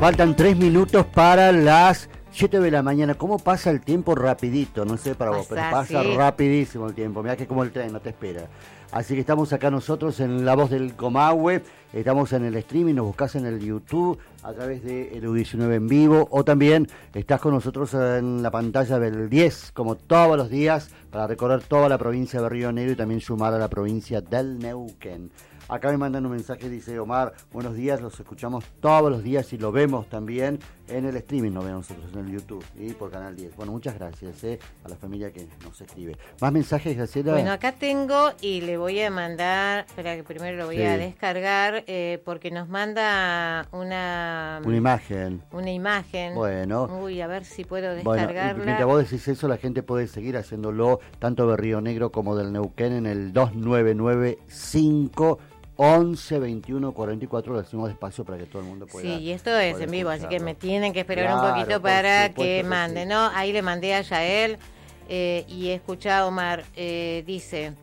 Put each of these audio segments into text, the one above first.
Faltan 3 minutos para las 7 de la mañana. ¿Cómo pasa el tiempo rapidito? No sé para vos, pero pasa rapidísimo el tiempo. Mirá que como el tren, no te espera. Así que estamos acá nosotros en La Voz del Comahue. Estamos en el streaming, nos buscás en el YouTube a través de Edu19 en vivo, o también estás con nosotros en la pantalla del 10, como todos los días, para recorrer toda la provincia de Río Negro y también sumar a la provincia del Neuquén. Acá me mandan un mensaje, dice Omar, buenos días, los escuchamos todos los días y lo vemos también en el streaming, lo vemos nosotros en el YouTube y por Canal 10. Bueno, muchas gracias a la familia que nos escribe. ¿Más mensajes, Graciela? Bueno, acá tengo y le voy a mandar, espera que primero lo voy a descargar, porque nos manda una imagen. Una imagen. Bueno. Uy, a ver si puedo descargarla. Bueno, mientras vos decís eso, la gente puede seguir haciéndolo tanto de Río Negro como del Neuquén en el 2995 11 21 44. Lo hacemos despacio para que todo el mundo pueda. Sí, y esto es en vivo, así que me tienen que esperar un poquito para que mande, ¿no? Ahí le mandé a Yael y escucha Omar, dice,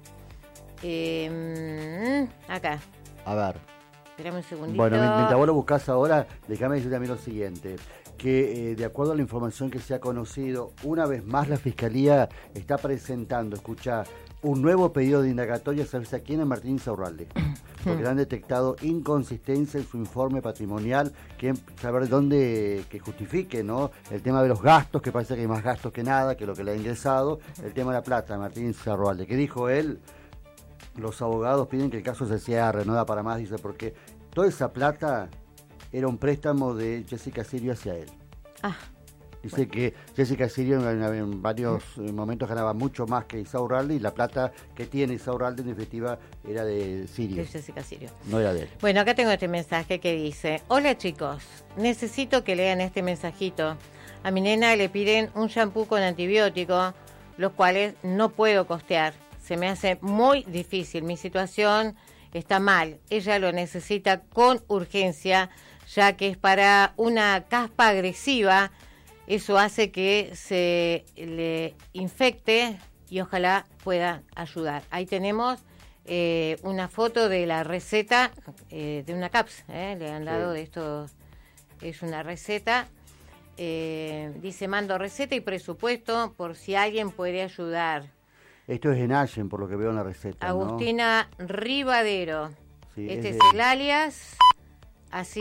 acá. A ver. Espérame un segundito. Bueno, mientras vos lo buscás ahora, déjame decir también lo siguiente, que de acuerdo a la información que se ha conocido, una vez más la Fiscalía está presentando, escucha, un nuevo pedido de indagatoria, ¿sabes a quién? A Martín Insaurralde, porque le han detectado inconsistencia en su informe patrimonial, que saber dónde, que justifique, ¿no? El tema de los gastos, que parece que hay más gastos que nada, que lo que le ha ingresado, el tema de la plata, Martín Insaurralde. ¿Qué dijo él? Los abogados piden que el caso se cierre, no da para más, dice, porque toda esa plata era un préstamo de Jessica Sirio hacia él. Dice que Jessica Sirio en varios momentos ganaba mucho más que Insaurralde y la plata que tiene Insaurralde en definitiva era de Sirio. De Jessica Sirio. No era de él. Bueno, acá tengo este mensaje que dice: hola chicos, necesito que lean este mensajito. A mi nena le piden un shampoo con antibiótico, los cuales no puedo costear. Se me hace muy difícil, mi situación está mal. Ella lo necesita con urgencia, ya que es para una caspa agresiva. Eso hace que se le infecte y ojalá pueda ayudar. Ahí tenemos una foto de la receta de una CAPS. Le han dado de esto, es una receta. Dice, mando receta y presupuesto por si alguien puede ayudar. Esto es en Allen, por lo que veo en la receta, Agustina, ¿no? Rivadero. Sí, este es el alias. Así...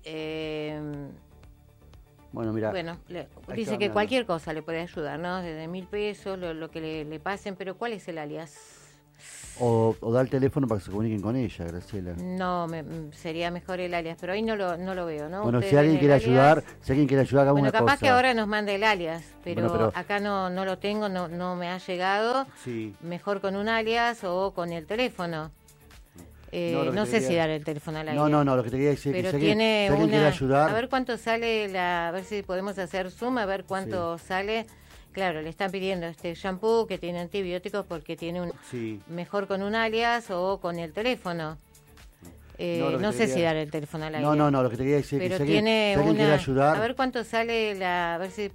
Bueno, mira. Bueno, dice que cualquier cosa le puede ayudar, ¿no? Desde 1.000 pesos, lo que le pasen, pero ¿cuál es el alias? O da el teléfono para que se comuniquen con ella, Graciela. No, sería mejor el alias, pero ahí no lo veo, ¿no? Bueno, si alguien quiere ayudar, haga una cosa. Bueno, capaz que ahora nos mande el alias, pero acá no lo tengo, no me ha llegado. Sí. Mejor con un alias o con el teléfono. No sé si dar el teléfono al aire. No, lo que te quería decir pero es que tiene si alguien quiere ayudar. A ver cuánto sale a ver si podemos hacer zoom, a ver cuánto sale. Claro, le están pidiendo este shampoo que tiene antibióticos porque tiene un mejor con un alias o con el teléfono. No sé si dar el teléfono al aire. No, lo que te quería decir pero es que tiene si alguien quiere ayudar. A ver cuánto sale a ver si